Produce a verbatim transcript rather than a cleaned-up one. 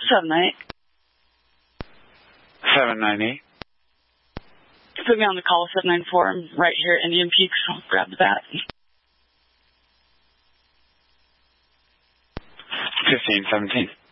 seven nine eight. seven nine eight. Put me on the call, seven nine four. I'm right here at Indian Peaks. I'll grab the bat. fifteen seventeen.